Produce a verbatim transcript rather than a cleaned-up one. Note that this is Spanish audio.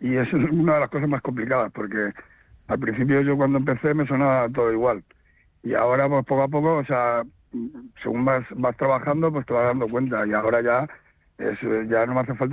y es una de las cosas más complicadas, porque al principio yo cuando empecé me sonaba todo igual, y ahora pues poco a poco, o sea, según vas, vas trabajando, pues te vas dando cuenta, y ahora ya, es, ya no me hace falta